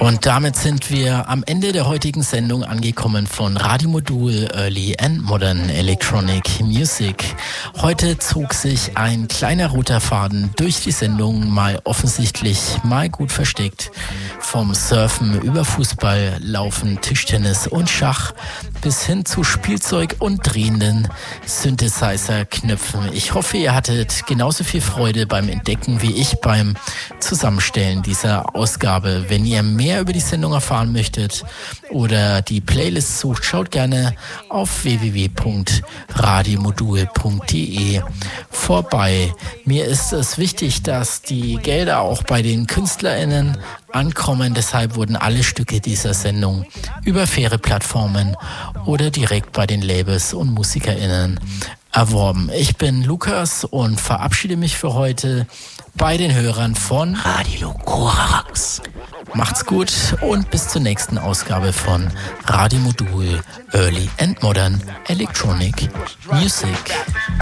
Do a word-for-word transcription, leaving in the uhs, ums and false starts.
Und damit sind wir am Ende der heutigen Sendung angekommen von Radiomodul Early and Modern Electronic Music. Heute zog sich ein kleiner roter Faden durch die Sendung, mal offensichtlich, mal gut versteckt. Vom Surfen über Fußball, Laufen, Tischtennis und Schach bis hin zu Spielzeug und drehenden Synthesizer-Knöpfen. Ich hoffe, ihr hattet genauso viel Freude beim Entdecken wie ich beim Zusammenstellen dieser Ausgabe. Wenn ihr mehr über die Sendung erfahren möchtet oder die Playlist sucht, schaut gerne auf w w w punkt radiomodul punkt d e vorbei. Mir ist es wichtig, dass die Gelder auch bei den KünstlerInnen ankommen. Deshalb wurden alle Stücke dieser Sendung über faire Plattformen oder direkt bei den Labels und MusikerInnen erworben. Ich bin Lukas und verabschiede mich für heute bei den Hörern von Radio Korax. Macht's gut und bis zur nächsten Ausgabe von Radiomodul Early and Modern Electronic Music.